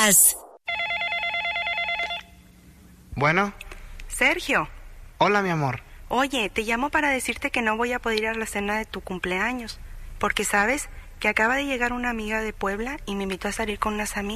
Podcast. Bueno. Sergio. Hola, mi amor. Oye, te llamo para decirte que no voy a poder ir a la cena de tu cumpleaños, porque sabes que acaba de llegar una amiga de Puebla y me invitó a salir con unas amigas.